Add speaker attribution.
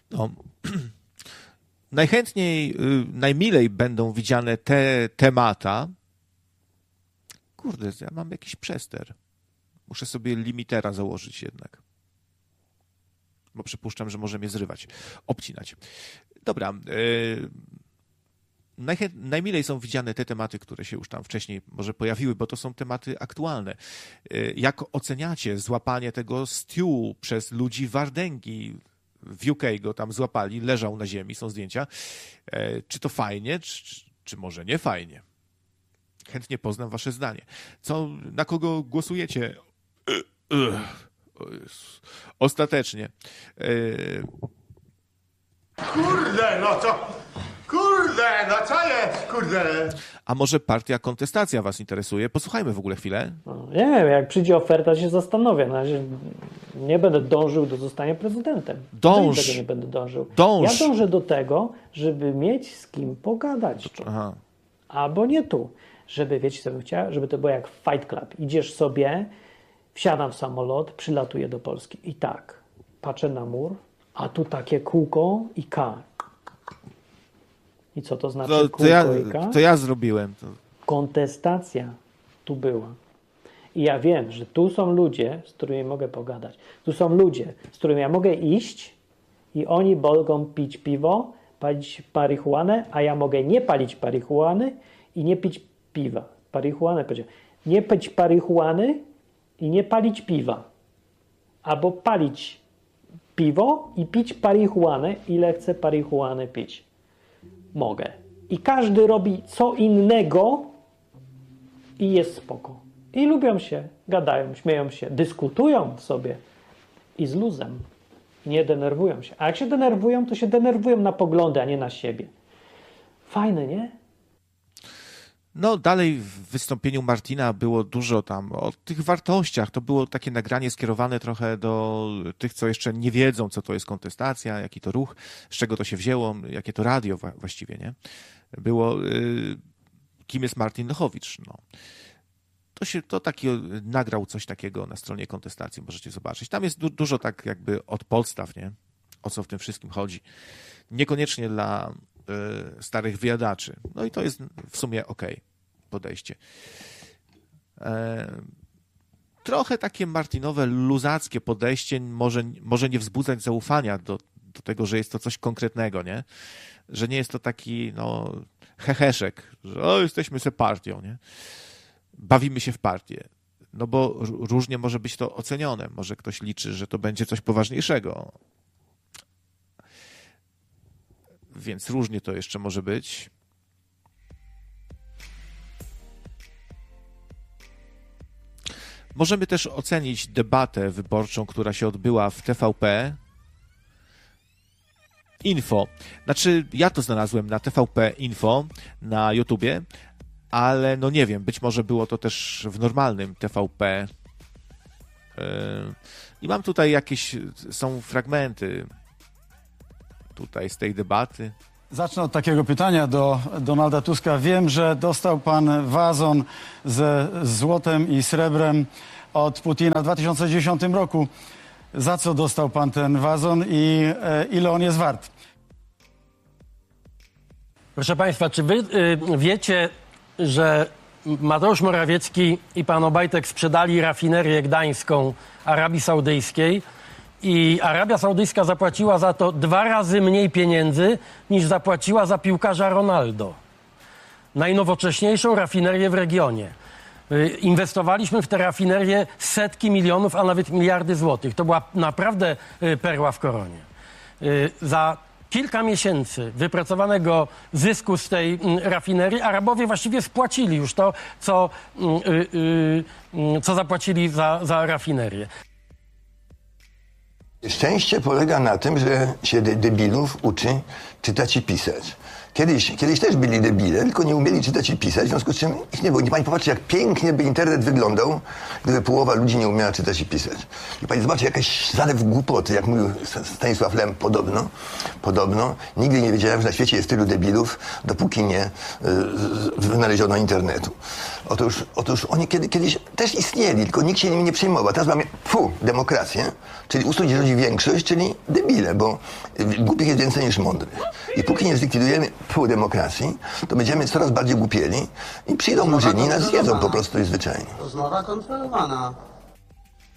Speaker 1: No. Najchętniej, najmilej będą widziane te temata. Kurde, ja mam jakiś przester. Muszę sobie limitera założyć jednak. Bo przypuszczam, że może mnie zrywać, obcinać. Dobra. Najmilej są widziane te tematy, które się już tam wcześniej może pojawiły, bo to są tematy aktualne. Jak oceniacie złapanie tego Stew przez ludzi Wardęgi? W UK go tam złapali, leżał na ziemi, są zdjęcia. Czy to fajnie, czy może nie fajnie? Chętnie poznam wasze zdanie. Na kogo głosujecie? Ostatecznie.
Speaker 2: Kurde, no to... Kurde, no co jest, kurde?
Speaker 1: A może partia Kontestacja was interesuje? Posłuchajmy w ogóle chwilę.
Speaker 3: No, nie wiem, jak przyjdzie oferta, się zastanowię. Na razie nie będę dążył do zostania prezydentem.
Speaker 1: Dąż.
Speaker 3: Do tego nie będę dążył.
Speaker 1: Dąż.
Speaker 3: Ja dążę do tego, żeby mieć z kim pogadać.
Speaker 1: Aha.
Speaker 3: Albo nie tu. Żeby, wiecie co bym chciał? Żeby to było jak Fight Club. Idziesz sobie, wsiadam w samolot, przylatuję do Polski. I tak, patrzę na mur, a tu takie kółko i K. I co to znaczy kółko i K?
Speaker 1: To ja zrobiłem.
Speaker 3: Kontestacja tu była. I ja wiem, że tu są ludzie, z którymi mogę pogadać. Tu są ludzie, z którymi ja mogę iść i oni mogą pić piwo, palić marihuanę, a ja mogę nie palić marihuany i nie pić piwa. Marihuanę powiedziałem. Nie pić marihuany i nie palić piwa. Albo palić piwo i pić marihuanę, ile chcę marihuany pić. Mogę. I każdy robi co innego i jest spoko. I lubią się, gadają, śmieją się, dyskutują sobie i z luzem. Nie denerwują się. A jak się denerwują, to się denerwują na poglądy, a nie na siebie. Fajne, nie?
Speaker 1: No dalej w wystąpieniu Martina było dużo tam o tych wartościach. To było takie nagranie skierowane trochę do tych, co jeszcze nie wiedzą, co to jest kontestacja, jaki to ruch, z czego to się wzięło, jakie to radio właściwie, nie? Było, kim jest Martin Lechowicz, no. To taki nagrał coś takiego na stronie kontestacji, możecie zobaczyć. Tam jest dużo tak jakby od podstaw, nie? O co w tym wszystkim chodzi. Niekoniecznie dla starych wyjadaczy. No i to jest w sumie okej podejście. Trochę takie Martinowe, luzackie podejście może nie wzbudzać zaufania do tego, że jest to coś konkretnego, nie? Że nie jest to taki, no, heheszek, że jesteśmy se partią, nie? Bawimy się w partię. No bo różnie może być to ocenione. Może ktoś liczy, że to będzie coś poważniejszego. Więc różnie to jeszcze może być. Możemy też ocenić debatę wyborczą, która się odbyła w TVP Info. Znaczy, ja to znalazłem na TVP Info na YouTubie, ale no nie wiem, być może było to też w normalnym TVP. I mam tutaj są fragmenty tutaj z tej debaty.
Speaker 4: Zacznę od takiego pytania do Donalda Tuska. Wiem, że dostał pan wazon ze złotem i srebrem od Putina w 2010 roku. Za co dostał pan ten wazon i ile on jest wart?
Speaker 5: Proszę państwa, czy wy wiecie, że Mateusz Morawiecki i pan Obajtek sprzedali rafinerię gdańską Arabii Saudyjskiej i Arabia Saudyjska zapłaciła za to 2 razy mniej pieniędzy niż zapłaciła za piłkarza Ronaldo. Najnowocześniejszą rafinerię w regionie. Inwestowaliśmy w tę rafinerię setki milionów, a nawet miliardy złotych. To była naprawdę perła w koronie. Za kilka miesięcy wypracowanego zysku z tej rafinerii Arabowie właściwie spłacili już to, co zapłacili za rafinerię.
Speaker 2: Szczęście polega na tym, że się debilów uczy czytać i pisać.
Speaker 6: Kiedyś też byli debile, tylko nie umieli czytać i pisać, w związku z czym ich nie było. Nie pani popatrzy, jak pięknie by internet wyglądał, gdyby połowa ludzi nie umiała czytać i pisać. I pani zobaczy, jakaś zalew głupoty, jak mówił Stanisław Lem, podobno. Nigdy nie wiedziałem, że na świecie jest tylu debilów, dopóki nie wynaleziono internetu. Otóż oni kiedyś też istnieli, tylko nikt się nimi nie przejmował. Teraz mamy demokrację, czyli ustrój, gdzie rządzi większość, czyli debile, bo głupich jest więcej niż mądrych. I póki nie zlikwidujemy demokracji, to będziemy coraz bardziej głupieli i przyjdą murzyni i nas zjedzą po prostu i zwyczajnie.
Speaker 7: Rozmowa kontrolowana.